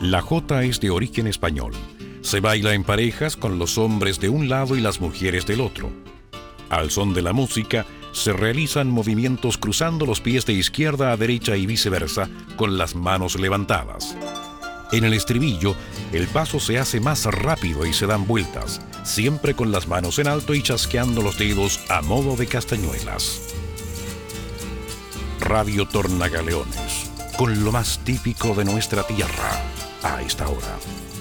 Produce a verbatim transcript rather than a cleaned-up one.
La jota es de origen español. Se baila en parejas con los hombres de un lado y las mujeres del otro. Al son de la música, se realizan movimientos cruzando los pies de izquierda a derecha y viceversa, con las manos levantadas. En el estribillo, el paso se hace más rápido y se dan vueltas, siempre con las manos en alto y chasqueando los dedos a modo de castañuelas. Radio Tornagaleones, con lo más típico de nuestra tierra, a esta hora.